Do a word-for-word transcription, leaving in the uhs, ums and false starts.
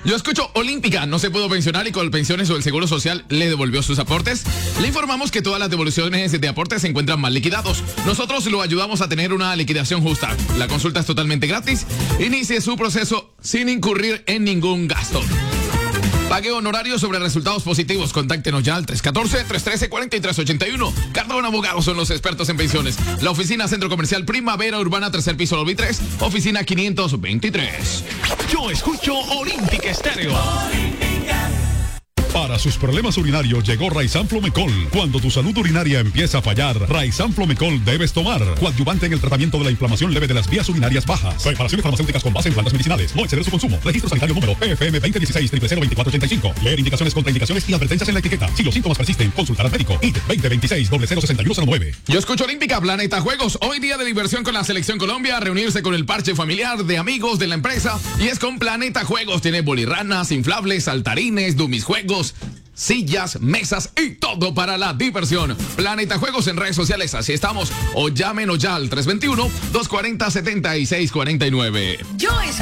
Yo escucho Olímpica, no se pudo pensionar y con pensiones o el Seguro Social le devolvió sus aportes. Le informamos que todas las devoluciones de aportes se encuentran mal liquidados. Nosotros lo ayudamos a tener una liquidación justa. La consulta es totalmente gratis. Inicie su proceso sin incurrir en ningún gasto. Pague honorario sobre resultados positivos. Contáctenos ya al tres uno cuatro, tres uno tres, cuatro tres ocho uno. Cardona Abogados son los expertos en pensiones. La oficina Centro Comercial Primavera Urbana, tercer piso, lobby tres, oficina quinientos veintitrés. Yo escucho Olímpica Estéreo. Para sus problemas urinarios llegó Raizan Flomecol. Cuando tu salud urinaria empieza a fallar, Raizan Flomecol debes tomar. Coadyuvante en el tratamiento de la inflamación leve de las vías urinarias bajas. Preparaciones farmacéuticas con base en plantas medicinales. No exceder su consumo. Registro sanitario número P F M veinte dieciséis, cero cero veinticuatro ochenta y cinco. Leer indicaciones, contraindicaciones y advertencias en la etiqueta. Si los síntomas persisten, consultar al médico. I D veinte veintiséis, cero cero sesenta y uno cero nueve. Yo escucho Olímpica, Planeta Juegos. Hoy día de diversión con la Selección Colombia. Reunirse con el parche familiar de amigos de la empresa. Y es con Planeta Juegos. Tiene bolirranas, inflables, saltarines, dummies juegos, sillas, mesas y todo para la diversión. Planeta Juegos en redes sociales, así estamos. O llámenos ya al tres dos uno, dos cuatro cero, siete seis cuatro nueve. Yo escucho